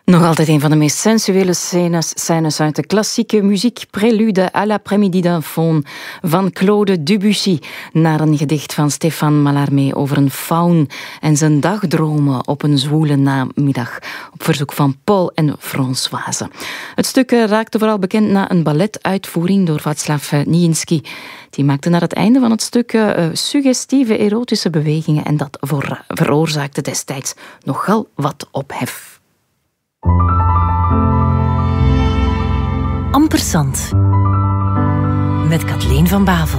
Nog altijd een van de meest sensuele scènes uit de klassieke muziek. Prélude à l'après-midi d'un faun van Claude Debussy. Naar een gedicht van Stéphane Mallarmé over een faun en zijn dagdromen op een zwoele namiddag. Op verzoek van Paul en Françoise. Het stuk raakte vooral bekend na een balletuitvoering door Václav Nijinsky. Die maakte naar het einde van het stuk suggestieve erotische bewegingen en dat veroorzaakte destijds nogal wat ophef. Ampersand met Kathleen van Bavel.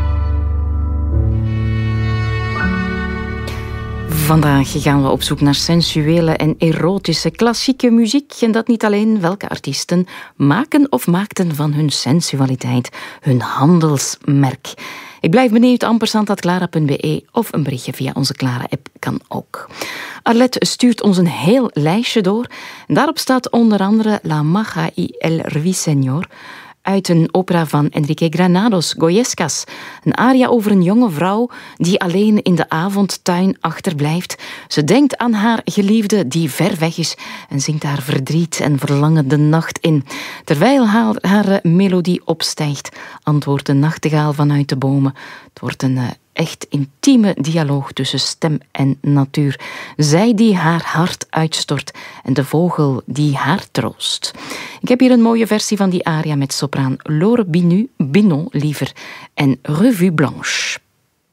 Vandaag gaan we op zoek naar sensuele en erotische klassieke muziek. En dat niet alleen. Welke artiesten maken of maakten van hun sensualiteit hun handelsmerk. Ik blijf benieuwd, ampersand@clara.be of een berichtje via onze Clara-app kan ook. Arlette stuurt ons een heel lijstje door. En daarop staat onder andere La Magia y el Ruiseñor uit een opera van Enrique Granados, Goyescas. Een aria over een jonge vrouw die alleen in de avondtuin achterblijft. Ze denkt aan haar geliefde die ver weg is en zingt haar verdriet en verlangen de nacht in. Terwijl haar melodie opstijgt, antwoordt de nachtegaal vanuit de bomen. Het wordt een echt intieme dialoog tussen stem en natuur. Zij die haar hart uitstort en de vogel die haar troost. Ik heb hier een mooie versie van die aria met sopraan Laure Binon liever en Revue Blanche.